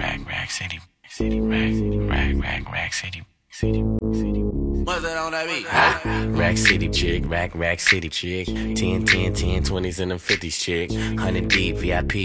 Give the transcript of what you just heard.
Rack City, Rack City, City. What's that on that beat? Rack City chick, Rack City chick. 10, 20s and them 50s chick. 100 deep VIP.